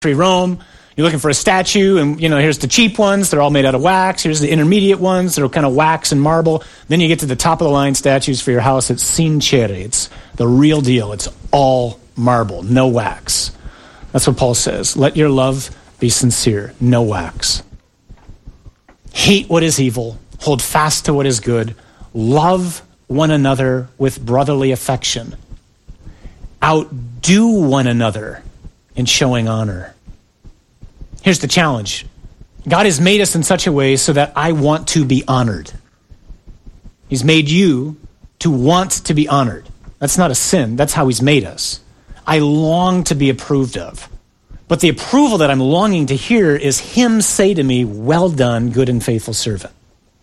Rome. You're looking for a statue, and here's the cheap ones. They're all made out of wax. Here's the intermediate ones. They're kind of wax and marble. Then you get to the top of the line statues for your house. It's sincere. It's the real deal. It's all marble, no wax. That's what Paul says. Let your love be sincere, no wax. Hate what is evil. Hold fast to what is good. Love one another with brotherly affection. Outdo one another in showing honor. Here's the challenge. God has made us in such a way so that I want to be honored. He's made you to want to be honored. That's not a sin. That's how he's made us. I long to be approved of. But the approval that I'm longing to hear is him say to me, well done, good and faithful servant.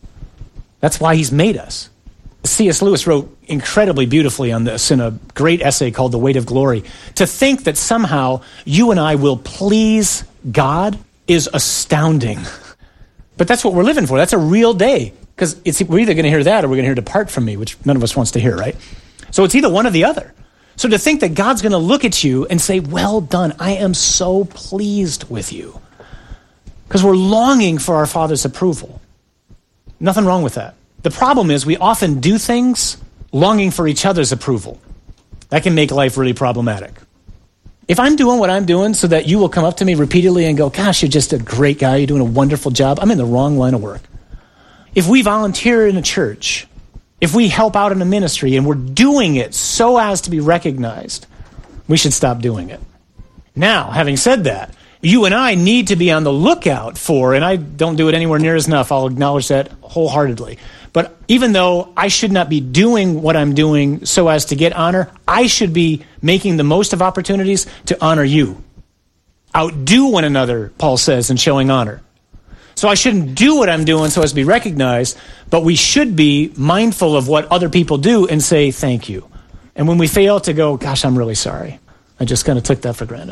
That's why he's made us. C.S. Lewis wrote incredibly beautifully on this in a great essay called The Weight of Glory. To think that somehow you and I will please God is astounding. But that's what we're living for. That's a real day. Because we're either going to hear that or we're going to hear depart from me, which none of us wants to hear, right? So it's either one or the other. So to think that God's going to look at you and say, well done, I am so pleased with you. Because we're longing for our Father's approval. Nothing wrong with that. The problem is we often do things longing for each other's approval. That can make life really problematic. If I'm doing what I'm doing so that you will come up to me repeatedly and go, gosh, you're just a great guy, you're doing a wonderful job, I'm in the wrong line of work. If we volunteer in a church, if we help out in a ministry and we're doing it so as to be recognized, we should stop doing it. Now, having said that, you and I need to be on the lookout for, and I don't do it anywhere near as enough, I'll acknowledge that wholeheartedly, but even though I should not be doing what I'm doing so as to get honor, I should be making the most of opportunities to honor you. Outdo one another, Paul says, in showing honor. So I shouldn't do what I'm doing so as to be recognized, but we should be mindful of what other people do and say thank you. And when we fail, to go, gosh, I'm really sorry. I just kind of took that for granted.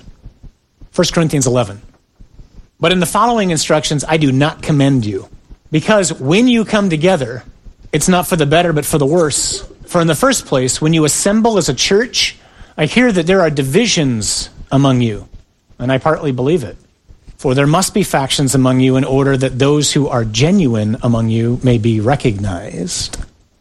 1 Corinthians 11. But in the following instructions, I do not commend you. Because when you come together, it's not for the better, but for the worse. For in the first place, when you assemble as a church, I hear that there are divisions among you. And I partly believe it. For there must be factions among you in order that those who are genuine among you may be recognized.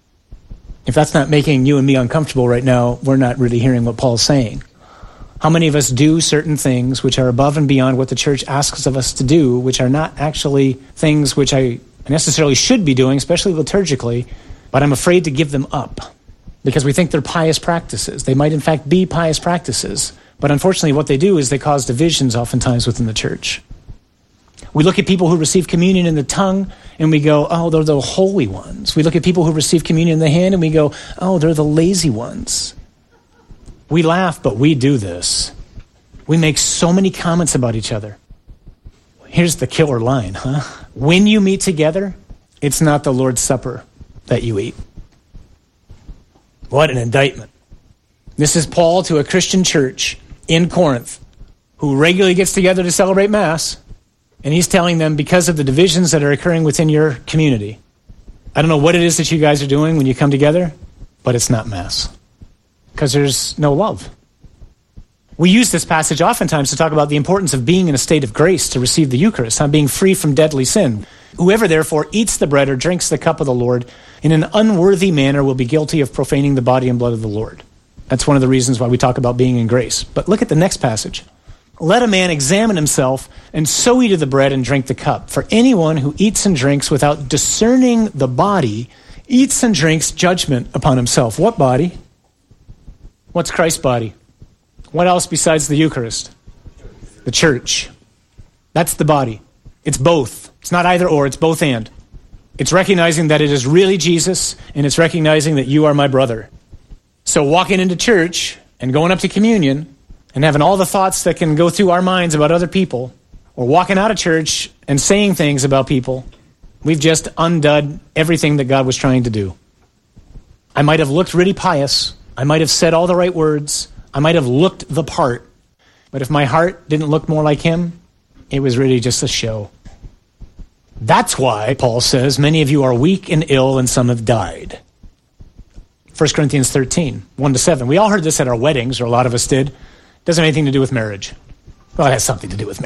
If that's not making you and me uncomfortable right now, we're not really hearing what Paul's saying. How many of us do certain things which are above and beyond what the church asks of us to do, which are not actually things which I necessarily should be doing, especially liturgically, but I'm afraid to give them up because we think they're pious practices. They might in fact be pious practices, but unfortunately what they do is they cause divisions oftentimes within the church. We look at people who receive communion in the tongue and we go, oh, they're the holy ones. We look at people who receive communion in the hand and we go, oh, they're the lazy ones. We laugh, but we do this. We make so many comments about each other. Here's the killer line, huh? When you meet together, it's not the Lord's Supper that you eat. What an indictment. This is Paul to a Christian church in Corinth who regularly gets together to celebrate Mass, and he's telling them because of the divisions that are occurring within your community. I don't know what it is that you guys are doing when you come together, but it's not Mass because there's no love. We use this passage oftentimes to talk about the importance of being in a state of grace to receive the Eucharist, being free from deadly sin. Whoever therefore eats the bread or drinks the cup of the Lord in an unworthy manner will be guilty of profaning the body and blood of the Lord. That's one of the reasons why we talk about being in grace. But look at the next passage. Let a man examine himself, and so eat of the bread and drink the cup. For anyone who eats and drinks without discerning the body eats and drinks judgment upon himself. What body? What's Christ's body? What else besides the Eucharist? The church. That's the body. It's both. It's not either or, it's both and. It's recognizing that it is really Jesus, and it's recognizing that you are my brother. So walking into church and going up to communion and having all the thoughts that can go through our minds about other people, or walking out of church and saying things about people, we've just undone everything that God was trying to do. I might have looked really pious. I might have said all the right words. I might have looked the part. But if my heart didn't look more like him, it was really just a show. That's why, Paul says, many of you are weak and ill and some have died. 1 Corinthians 13, 1-7. We all heard this at our weddings, or a lot of us did. It doesn't have anything to do with marriage. Well, it has something to do with